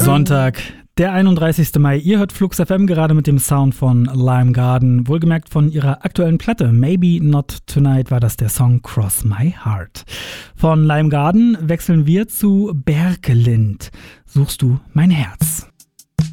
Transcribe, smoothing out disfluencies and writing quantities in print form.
Sonntag, der 31. Mai. Ihr hört Flux FM gerade mit dem Sound von Lime Garden. Wohlgemerkt von ihrer aktuellen Platte Maybe Not Tonight war das der Song Cross My Heart. Von Lime Garden wechseln wir zu Berkelind. Suchst du mein Herz?